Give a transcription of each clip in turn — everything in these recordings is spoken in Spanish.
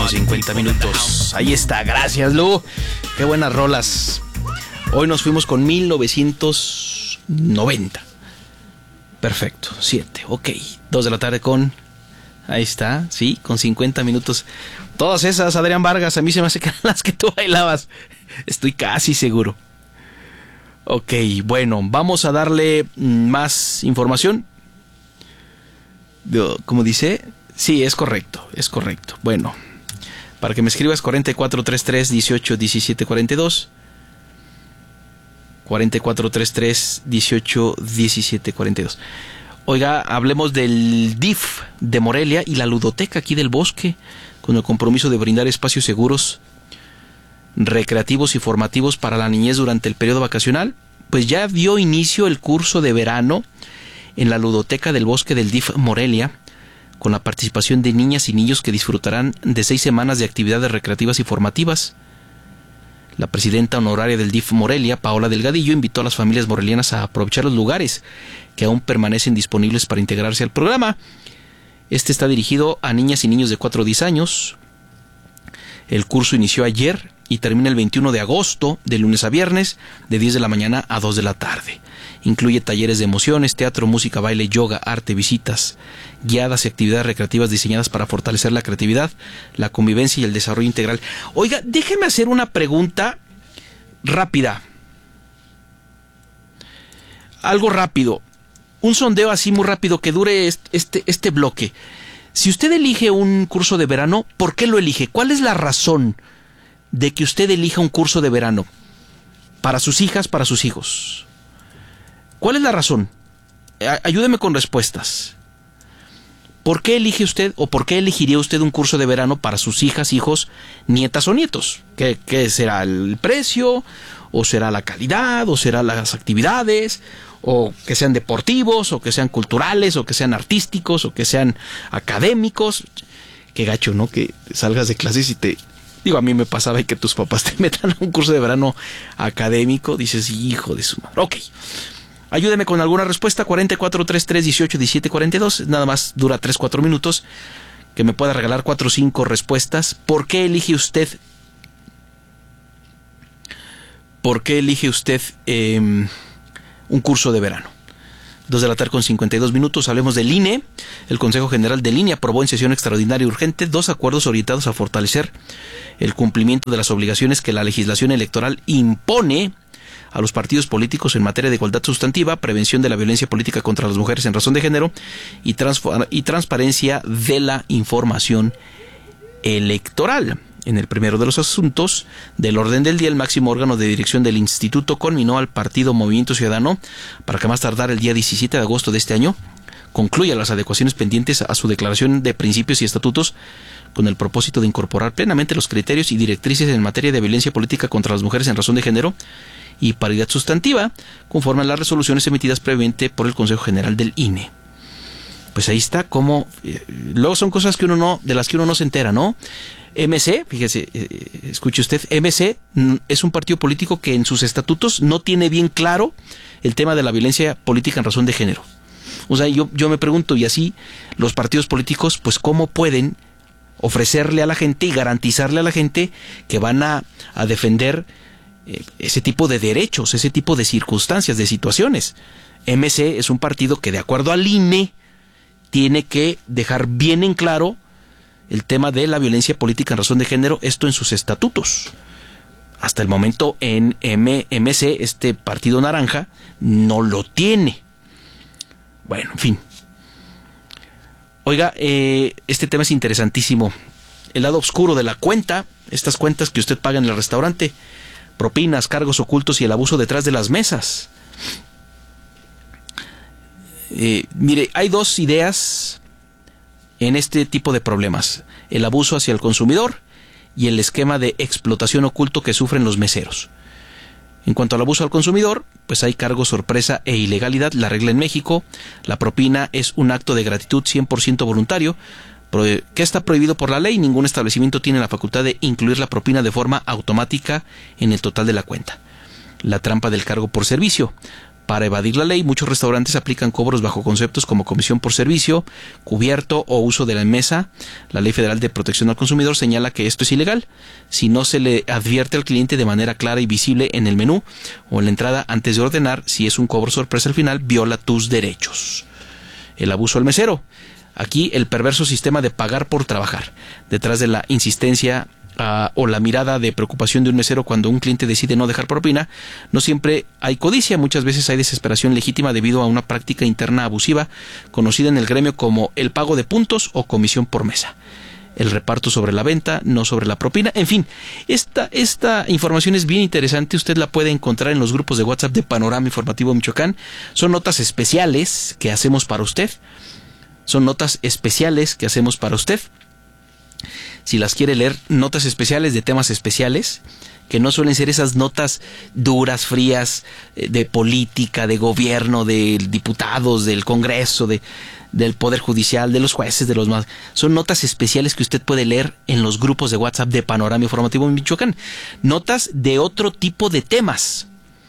50 minutos. Ahí está, gracias, Lu. Qué buenas rolas. Hoy nos fuimos con 1990. Perfecto, 7, ok. 2 de la tarde con... Ahí está, sí, con 50 minutos. Todas esas, Adrián Vargas, a mí se me hace que eran las que tú bailabas. Estoy casi seguro. Ok, bueno, vamos a darle más información. ¿Cómo dice? Sí, es correcto. Bueno, para que me escribas 4433 18 17 42. 4433 18 17 42. Oiga, hablemos del DIF de Morelia y la ludoteca aquí del Bosque, con el compromiso de brindar espacios seguros, recreativos y formativos para la niñez durante el periodo vacacional. Pues ya dio inicio el curso de verano en la ludoteca del Bosque del DIF Morelia, con la participación de niñas y niños que disfrutarán de 6 semanas de actividades recreativas y formativas. La presidenta honoraria del DIF Morelia, Paola Delgadillo, invitó a las familias morelianas a aprovechar los lugares que aún permanecen disponibles para integrarse al programa. Este está dirigido a niñas y niños de 4 a 10 años. El curso inició ayer y termina el 21 de agosto, de lunes a viernes, de 10 de la mañana a 2 de la tarde. Incluye talleres de emociones, teatro, música, baile, yoga, arte, visitas guiadas y actividades recreativas diseñadas para fortalecer la creatividad, la convivencia y el desarrollo integral. Oiga, déjeme hacer una pregunta rápida. Algo rápido. Un sondeo así muy rápido que dure este bloque. Si usted elige un curso de verano, ¿por qué lo elige? ¿Cuál es la razón de que usted elija un curso de verano? Para sus hijas, para sus hijos. ¿Cuál es la razón? Ayúdeme con respuestas. ¿Por qué elige usted o por qué elegiría usted un curso de verano para sus hijas, hijos, nietas o nietos? ¿Qué será el precio? ¿O será la calidad? ¿O será las actividades? ¿O que sean deportivos? ¿O que sean culturales? ¿O que sean artísticos? ¿O que sean académicos? Qué gacho, ¿no? Que salgas de clases y te... Digo, a mí me pasaba y que tus papás te metan a un curso de verano académico. Dices, hijo de su madre. Ok. Ayúdeme con alguna respuesta. 4433 18 17 42. Nada más dura 3-4 minutos. Que me pueda regalar 4 o 5 respuestas. ¿Por qué elige usted? ¿Por qué elige usted un curso de verano? 2 de la tarde con 52 minutos. Hablemos del INE. El Consejo General del INE aprobó en sesión extraordinaria y urgente 2 acuerdos orientados a fortalecer el cumplimiento de las obligaciones que la legislación electoral impone a los partidos políticos en materia de igualdad sustantiva, prevención de la violencia política contra las mujeres en razón de género y transparencia de la información electoral. En el primero de los asuntos del orden del día, el máximo órgano de dirección del instituto conminó al partido Movimiento Ciudadano para que más tardar el día 17 de agosto de este año concluya las adecuaciones pendientes a su declaración de principios y estatutos con el propósito de incorporar plenamente los criterios y directrices en materia de violencia política contra las mujeres en razón de género y paridad sustantiva, conforme a las resoluciones emitidas previamente por el Consejo General del INE. Pues ahí está como... luego son cosas que de las que uno no se entera, ¿no? MC, fíjese, escuche usted, MC es un partido político que en sus estatutos no tiene bien claro el tema de la violencia política en razón de género. O sea, yo me pregunto, y así los partidos políticos, pues ¿cómo pueden ofrecerle a la gente y garantizarle a la gente que van a defender ese tipo de derechos, ese tipo de circunstancias, de situaciones? MC es un partido que, de acuerdo al INE, tiene que dejar bien en claro el tema de la violencia política en razón de género, esto en sus estatutos. Hasta el momento en MC, este partido naranja, no lo tiene. Bueno, en fin. Oiga, este tema es interesantísimo. El lado oscuro de la cuenta, estas cuentas que usted paga en el restaurante, propinas, cargos ocultos y el abuso detrás de las mesas. Mire, hay 2 ideas en este tipo de problemas: el abuso hacia el consumidor y el esquema de explotación oculto que sufren los meseros. En cuanto al abuso al consumidor, pues hay cargo sorpresa e ilegalidad. La regla en México: la propina es un acto de gratitud 100% voluntario, que está prohibido por la ley. Ningún establecimiento tiene la facultad de incluir la propina de forma automática en el total de la cuenta. La trampa del cargo por servicio: Para evadir la ley, muchos restaurantes aplican cobros bajo conceptos como comisión por servicio, cubierto o uso de la mesa. La Ley Federal de Protección al Consumidor señala que esto es ilegal si no se le advierte al cliente de manera clara y visible en el menú o en la entrada antes de ordenar. Si es un cobro sorpresa al final, viola tus derechos. El abuso al mesero. Aquí el perverso sistema de pagar por trabajar. Detrás de la insistencia o la mirada de preocupación de un mesero cuando un cliente decide no dejar propina, no siempre hay codicia, muchas veces hay desesperación legítima debido a una práctica interna abusiva conocida en el gremio como el pago de puntos o comisión por mesa. El reparto sobre la venta, no sobre la propina. En fin, esta información es bien interesante. Usted la puede encontrar en los grupos de WhatsApp de Panorama Informativo Michoacán. Son notas especiales que hacemos para usted. Si las quiere leer, notas especiales de temas especiales, que no suelen ser esas notas duras, frías, de política, de gobierno, de diputados, del Congreso, del Poder Judicial, de los jueces, de los más. Son notas especiales que usted puede leer en los grupos de WhatsApp de Panorama Informativo en Michoacán. Notas de otro tipo de temas.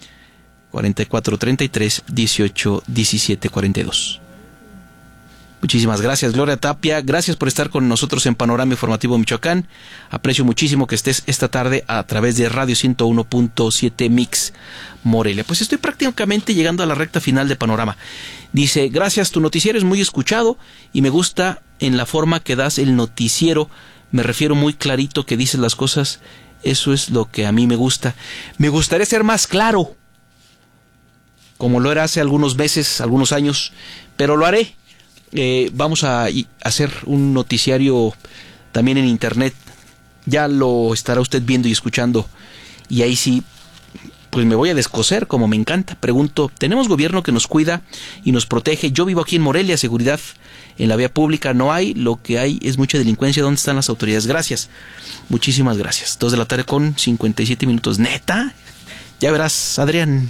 44 33 18 17 42. Muchísimas gracias, Gloria Tapia. Gracias por estar con nosotros en Panorama Informativo Michoacán. Aprecio muchísimo que estés esta tarde a través de Radio 101.7 Mix Morelia. Pues estoy prácticamente llegando a la recta final de Panorama. Dice, gracias, tu noticiero es muy escuchado y me gusta en la forma que das el noticiero. Me refiero muy clarito que dices las cosas. Eso es lo que a mí me gusta. Me gustaría ser más claro, como lo era hace algunos meses, algunos años, pero lo haré. Vamos a hacer un noticiario también en internet. Ya lo estará usted viendo y escuchando. Y ahí sí, pues me voy a descoser como me encanta. Pregunto, ¿tenemos gobierno que nos cuida y nos protege? Yo vivo aquí en Morelia, seguridad en la vía pública no hay. Lo que hay es mucha delincuencia. ¿Dónde están las autoridades? Gracias. Muchísimas gracias. 2 de la tarde con 57 minutos. ¿Neta? Ya verás, Adrián.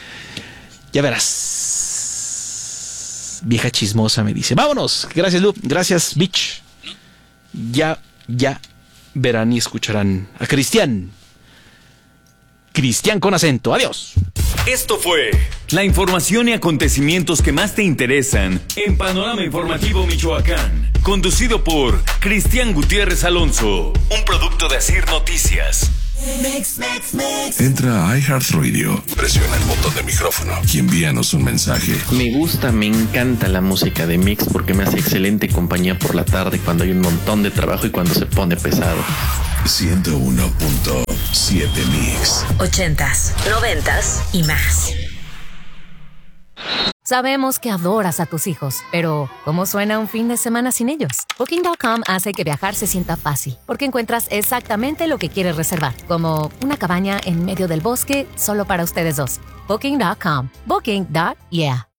Ya verás. Vieja chismosa, me dice. Vámonos. Gracias, Lu. Gracias, Bitch. Ya verán y escucharán a Cristian. Cristian con acento. Adiós. Esto fue la información y acontecimientos que más te interesan en Panorama Informativo Michoacán. Conducido por Cristian Gutiérrez Alonso. Un producto de Asir Noticias. Entra a iHeartRadio, presiona el botón de micrófono y envíanos un mensaje. Me encanta la música de Mix porque me hace excelente compañía por la tarde cuando hay un montón de trabajo y cuando se pone pesado. 101.7 Mix. 80s, 90s y más. Sabemos que adoras a tus hijos, pero ¿cómo suena un fin de semana sin ellos? Booking.com hace que viajar se sienta fácil, porque encuentras exactamente lo que quieres reservar, como una cabaña en medio del bosque solo para ustedes dos. Booking.com. Booking.yeah.